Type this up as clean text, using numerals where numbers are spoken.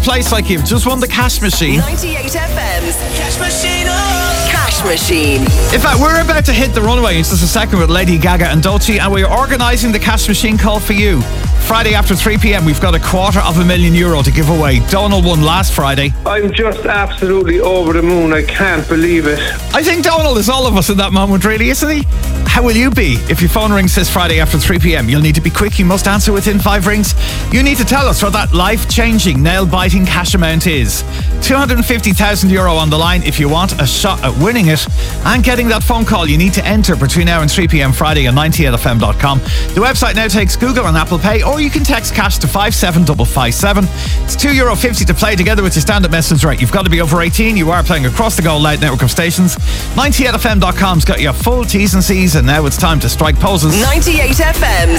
place like you've just won the cash machine. 98 FM's Cash Machine. Cash Machine. In fact, we're about to hit the runway in just a second with Lady Gaga and Dolce, and we're organising the cash machine call for you. Friday after 3 p.m, we've got €250,000 to give away. Donal won last Friday. I'm just absolutely over the moon. I can't believe it. I think Donal is all of us in that moment, really, isn't he? How will you be if your phone rings this Friday after 3 p.m? You'll need to be quick. You must answer within 5 rings. You need to tell us what that life-changing, nail-biting cash amount is. €250,000 on the line if you want a shot at winning it and getting that phone call. You need to enter between now and 3 p.m. Friday on 98fm.com. The website now takes Google and Apple Pay, or you can text cash to 57557. It's €2.50 to play together with your standard message rate. You've got to be over 18. You are playing across the Go Loud network of stations. 98fm.com's got your full T's and C's, and now it's time to strike poses. 98 FM's